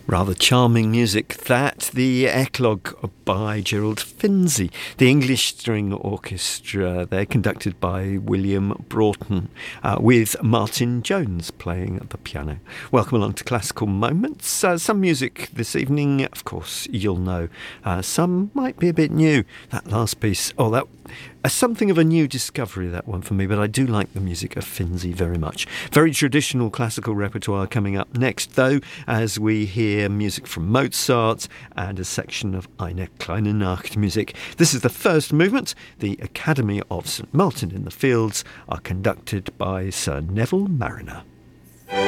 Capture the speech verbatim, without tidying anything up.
Rather charming music, that. The Eclogue by Gerald Finzi. The English String Orchestra, they're conducted by William Broughton, uh, with Martin Jones playing the piano. Welcome along to Classical Moments. Uh, some music this evening, of course, you'll know. Uh, some might be a bit new. That last piece, oh, that... Uh, something of a new discovery, that one for me, but I do like the music of Finzi very much. Very traditional classical repertoire coming up next, though, as we hear music from Mozart and a section of Eine kleine Nacht music. This is the first movement. The Academy of St Martin in the Fields are conducted by Sir Neville Marriner.